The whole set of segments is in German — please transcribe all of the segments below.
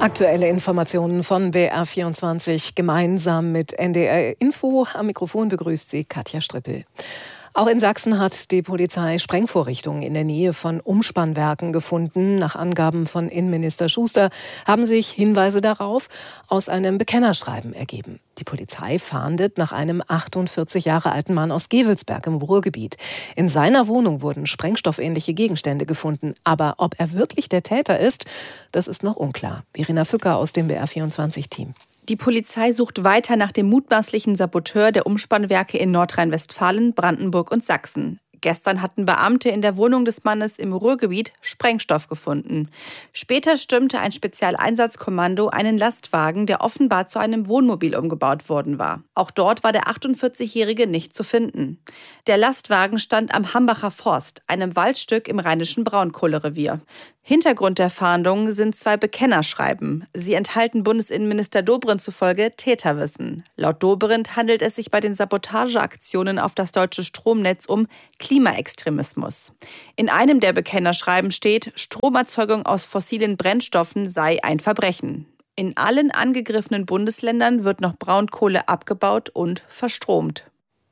Aktuelle Informationen von BR24 gemeinsam mit NDR Info. Am Mikrofon begrüßt sie Katja Strippel. Auch in Sachsen hat die Polizei Sprengvorrichtungen in der Nähe von Umspannwerken gefunden. Nach Angaben von Innenminister Schuster haben sich Hinweise darauf aus einem Bekennerschreiben ergeben. Die Polizei fahndet nach einem 48 Jahre alten Mann aus Gevelsberg im Ruhrgebiet. In seiner Wohnung wurden sprengstoffähnliche Gegenstände gefunden. Aber ob er wirklich der Täter ist, das ist noch unklar. Verena Fücker aus dem BR24-Team. Die Polizei sucht weiter nach dem mutmaßlichen Saboteur der Umspannwerke in Nordrhein-Westfalen, Brandenburg und Sachsen. Gestern hatten Beamte in der Wohnung des Mannes im Ruhrgebiet Sprengstoff gefunden. Später stürmte ein Spezialeinsatzkommando einen Lastwagen, der offenbar zu einem Wohnmobil umgebaut worden war. Auch dort war der 48-Jährige nicht zu finden. Der Lastwagen stand am Hambacher Forst, einem Waldstück im rheinischen Braunkohlerevier. Hintergrund der Fahndung sind 2 Bekennerschreiben. Sie enthalten Bundesinnenminister Dobrindt zufolge Täterwissen. Laut Dobrindt handelt es sich bei den Sabotageaktionen auf das deutsche Stromnetz um Klimaextremismus. In einem der Bekennerschreiben steht, Stromerzeugung aus fossilen Brennstoffen sei ein Verbrechen. In allen angegriffenen Bundesländern wird noch Braunkohle abgebaut und verstromt.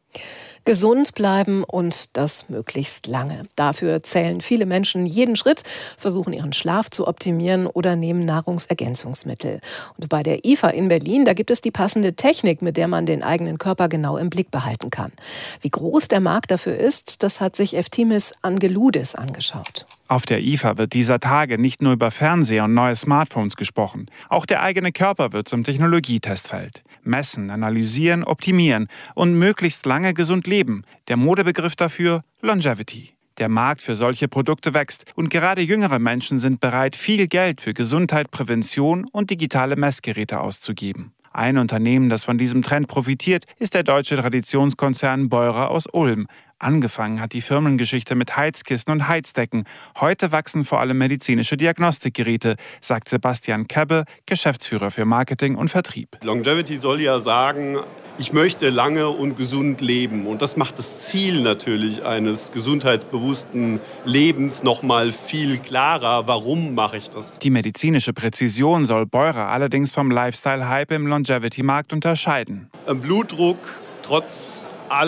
Gesund bleiben und das möglichst lange. Dafür zählen viele Menschen jeden Schritt, versuchen ihren Schlaf zu optimieren oder nehmen Nahrungsergänzungsmittel. Und bei der IFA in Berlin, da gibt es die passende Technik, mit der man den eigenen Körper genau im Blick behalten kann. Wie groß der Markt dafür ist, das hat sich Eftimis Angeloudis angeschaut. Auf der IFA wird dieser Tage nicht nur über Fernseher und neue Smartphones gesprochen. Auch der eigene Körper wird zum Technologietestfeld. Messen, analysieren, optimieren und möglichst lange gesund leben. Der Modebegriff dafür Longevity. Der Markt für solche Produkte wächst und gerade jüngere Menschen sind bereit, viel Geld für Gesundheit, Prävention und digitale Messgeräte auszugeben. Ein Unternehmen, das von diesem Trend profitiert, ist der deutsche Traditionskonzern Beurer aus Ulm. Angefangen hat die Firmengeschichte mit Heizkissen und Heizdecken. Heute wachsen vor allem medizinische Diagnostikgeräte, sagt Sebastian Kebbe, Geschäftsführer für Marketing und Vertrieb. Longevity soll ja sagen, ich möchte lange und gesund leben. Und das macht das Ziel natürlich eines gesundheitsbewussten Lebens noch mal viel klarer. Warum mache ich das? Die medizinische Präzision soll Beurer allerdings vom Lifestyle-Hype im Longevity-Markt unterscheiden. Blutdruck, trotz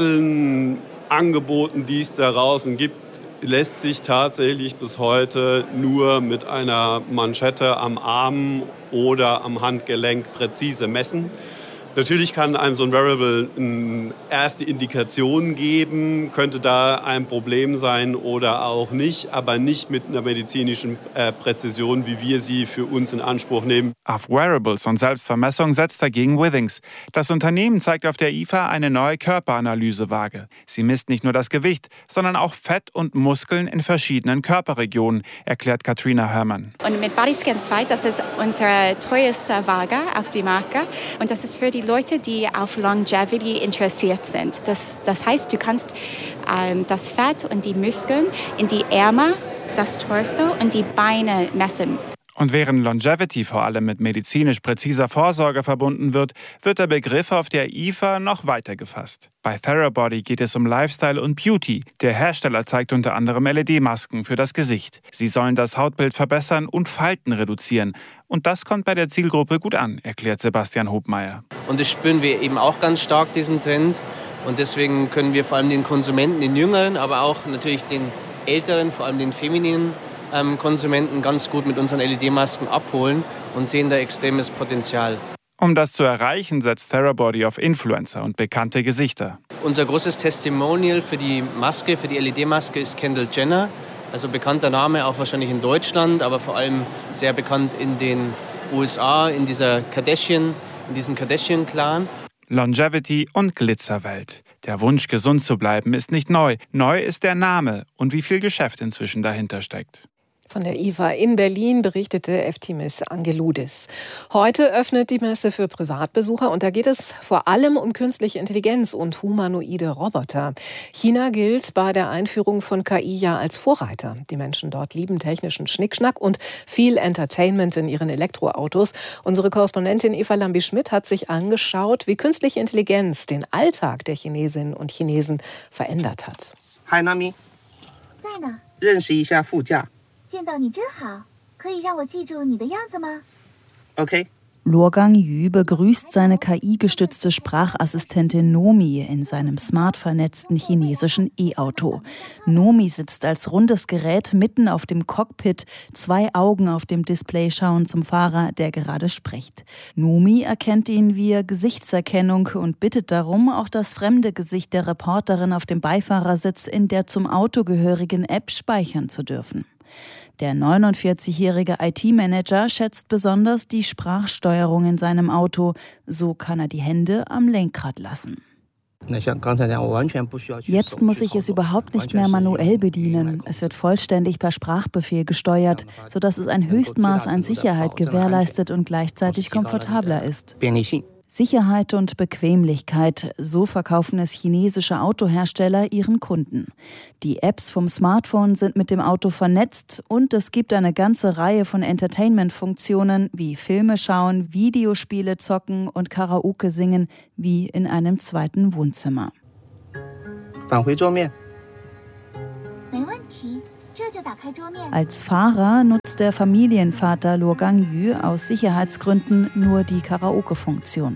allen Angeboten, die es da draußen gibt, lässt sich tatsächlich bis heute nur mit einer Manschette am Arm oder am Handgelenk präzise messen. Natürlich kann einem so ein Wearable eine erste Indikation geben, könnte da ein Problem sein oder auch nicht, aber nicht mit einer medizinischen Präzision, wie wir sie für uns in Anspruch nehmen. Auf Wearables und Selbstvermessung setzt dagegen Withings. Das Unternehmen zeigt auf der IFA eine neue Körperanalysewaage. Sie misst nicht nur das Gewicht, sondern auch Fett und Muskeln in verschiedenen Körperregionen, erklärt Katrina Herrmann. Und mit Bodyscan 2, das ist unsere teuerste Waage auf die Marke. Und das ist für die Leute, die auf Longevity interessiert sind. Das heißt, du kannst das Fett und die Muskeln in die Ärmel, das Torso und die Beine messen. Und während Longevity vor allem mit medizinisch präziser Vorsorge verbunden wird, wird der Begriff auf der IFA noch weiter gefasst. Bei Therabody geht es um Lifestyle und Beauty. Der Hersteller zeigt unter anderem LED-Masken für das Gesicht. Sie sollen das Hautbild verbessern und Falten reduzieren. Und das kommt bei der Zielgruppe gut an, erklärt Sebastian Hobmeier. Und das spüren wir eben auch ganz stark, diesen Trend. Und deswegen können wir vor allem den Konsumenten, den Jüngeren, aber auch natürlich den Älteren, vor allem den femininen Konsumenten ganz gut mit unseren LED-Masken abholen und sehen da extremes Potenzial. Um das zu erreichen, setzt Therabody auf Influencer und bekannte Gesichter. Unser großes Testimonial für die Maske, für die LED-Maske ist Kendall Jenner. Also bekannter Name, auch wahrscheinlich in Deutschland, aber vor allem sehr bekannt in den USA, in diesem Kardashian-Clan. Longevity und Glitzerwelt. Der Wunsch, gesund zu bleiben, ist nicht neu. Neu ist der Name und wie viel Geschäft inzwischen dahinter steckt. Von der IFA in Berlin berichtete Eftimis Angeloudis. Heute öffnet die Messe für Privatbesucher und da geht es vor allem um künstliche Intelligenz und humanoide Roboter. China gilt bei der Einführung von KI ja als Vorreiter. Die Menschen dort lieben technischen Schnickschnack und viel Entertainment in ihren Elektroautos. Unsere Korrespondentin Eva Lambi-Schmidt hat sich angeschaut, wie künstliche Intelligenz den Alltag der Chinesinnen und Chinesen verändert hat. Hi Nami. 见到你真好，可以让我记住你的样子吗？ Okay. Luo Gangyu begrüßt seine KI-gestützte Sprachassistentin Nomi in seinem smart vernetzten chinesischen E-Auto. Nomi sitzt als rundes Gerät mitten auf dem Cockpit. 2 Augen auf dem Display schauen zum Fahrer, der gerade spricht. Nomi erkennt ihn via Gesichtserkennung und bittet darum, auch das fremde Gesicht der Reporterin auf dem Beifahrersitz in der zum Auto gehörigen App speichern zu dürfen. Der 49-jährige IT-Manager schätzt besonders die Sprachsteuerung in seinem Auto. So kann er die Hände am Lenkrad lassen. Jetzt muss ich es überhaupt nicht mehr manuell bedienen. Es wird vollständig per Sprachbefehl gesteuert, sodass es ein Höchstmaß an Sicherheit gewährleistet und gleichzeitig komfortabler ist. Sicherheit und Bequemlichkeit, so verkaufen es chinesische Autohersteller ihren Kunden. Die Apps vom Smartphone sind mit dem Auto vernetzt und es gibt eine ganze Reihe von Entertainment-Funktionen wie Filme schauen, Videospiele zocken und Karaoke singen wie in einem zweiten Wohnzimmer. Als Fahrer nutzt der Familienvater Luo Gangyu aus Sicherheitsgründen nur die Karaoke-Funktion.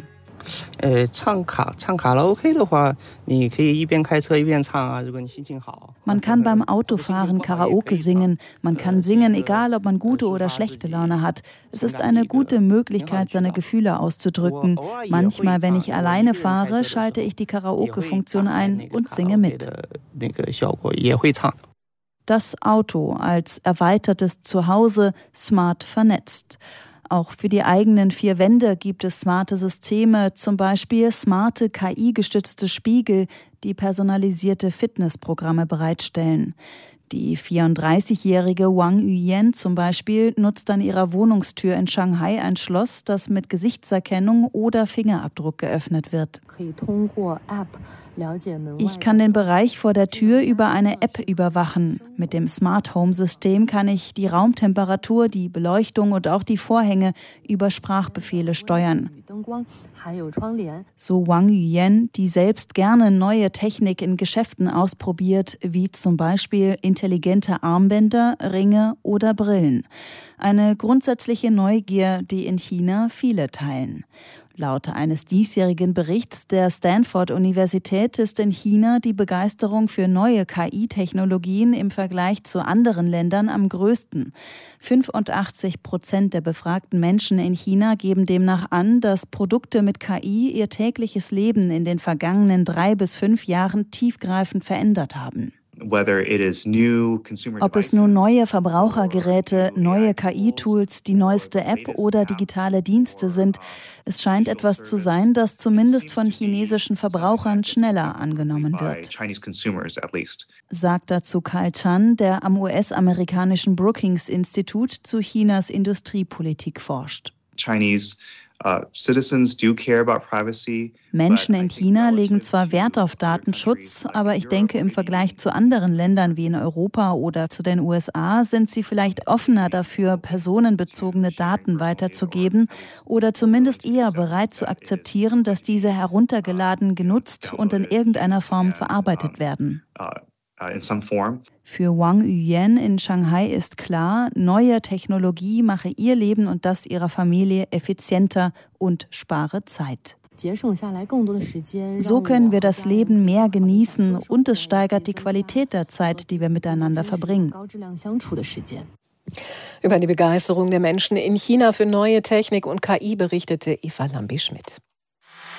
Man kann beim Autofahren Karaoke singen. Man kann singen, egal ob man gute oder schlechte Laune hat. Es ist eine gute Möglichkeit, seine Gefühle auszudrücken. Manchmal, wenn ich alleine fahre, schalte ich die Karaoke-Funktion ein und singe mit. Das Auto als erweitertes Zuhause, smart vernetzt. Auch für die eigenen 4 Wände gibt es smarte Systeme, zum Beispiel smarte KI-gestützte Spiegel, die personalisierte Fitnessprogramme bereitstellen. Die 34-jährige Wang Yuyan zum Beispiel nutzt an ihrer Wohnungstür in Shanghai ein Schloss, das mit Gesichtserkennung oder Fingerabdruck geöffnet wird. Ich kann den Bereich vor der Tür über eine App überwachen. Mit dem Smart Home System kann ich die Raumtemperatur, die Beleuchtung und auch die Vorhänge über Sprachbefehle steuern. So Wang Yuyan, die selbst gerne neue Technik in Geschäften ausprobiert, wie zum Beispiel intelligente Armbänder, Ringe oder Brillen. Eine grundsätzliche Neugier, die in China viele teilen. Laut eines diesjährigen Berichts der Stanford-Universität ist in China die Begeisterung für neue KI-Technologien im Vergleich zu anderen Ländern am größten. 85% der befragten Menschen in China geben demnach an, dass Produkte mit KI ihr tägliches Leben in den vergangenen 3 bis 5 Jahren tiefgreifend verändert haben. Ob es nun neue Verbrauchergeräte, neue KI-Tools, die neueste App oder digitale Dienste sind, es scheint etwas zu sein, das zumindest von chinesischen Verbrauchern schneller angenommen wird, sagt dazu Kyle Chan, der am US-amerikanischen Brookings-Institut zu Chinas Industriepolitik forscht. Menschen in China legen zwar Wert auf Datenschutz, aber ich denke, im Vergleich zu anderen Ländern wie in Europa oder zu den USA sind sie vielleicht offener dafür, personenbezogene Daten weiterzugeben oder zumindest eher bereit zu akzeptieren, dass diese heruntergeladen, genutzt und in irgendeiner Form verarbeitet werden. Für Wang Yuyan in Shanghai ist klar, neue Technologie mache ihr Leben und das ihrer Familie effizienter und spare Zeit. So können wir das Leben mehr genießen und es steigert die Qualität der Zeit, die wir miteinander verbringen. Über die Begeisterung der Menschen in China für neue Technik und KI berichtete Eva Lambi-Schmidt.